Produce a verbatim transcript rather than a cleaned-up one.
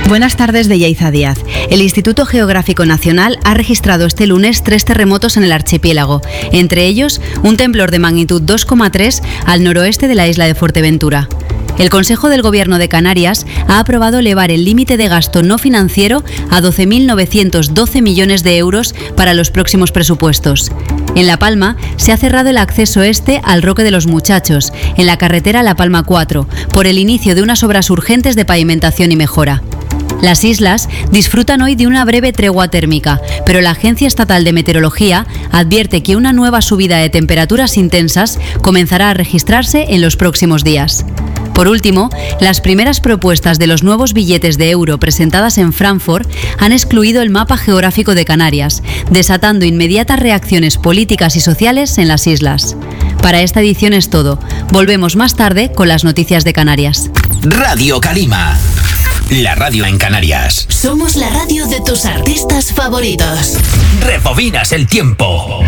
Buenas tardes, de Yaiza Díaz. El Instituto Geográfico Nacional ha registrado este lunes tres terremotos en el archipiélago, entre ellos un temblor de magnitud dos coma tres al noroeste de la isla de Fuerteventura. El Consejo del Gobierno de Canarias ha aprobado elevar el límite de gasto no financiero a doce mil novecientos doce millones de euros para los próximos presupuestos. En La Palma se ha cerrado el acceso este al Roque de los Muchachos, en la carretera La Palma cuatro, por el inicio de unas obras urgentes de pavimentación y mejora. Las islas disfrutan hoy de una breve tregua térmica, pero la Agencia Estatal de Meteorología advierte que una nueva subida de temperaturas intensas comenzará a registrarse en los próximos días. Por último, las primeras propuestas de los nuevos billetes de euro presentadas en Frankfurt han excluido el mapa geográfico de Canarias, desatando inmediatas reacciones políticas y sociales en las islas. Para esta edición es todo. Volvemos más tarde con las noticias de Canarias. Radio Calima, la radio en Canarias. Somos la radio de tus artistas favoritos. Rebobinas el tiempo.